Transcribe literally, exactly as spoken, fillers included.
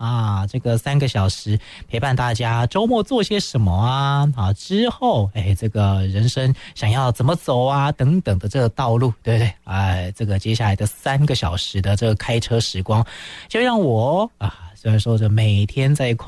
啊，这个三个小时陪伴大家，周末做些什么啊？啊，之后哎，这个人生想要怎么走啊？等等的这个道路，对不对？哎，这个接下来的三个小时的这个开车时光，就让我啊，虽然说这每天在空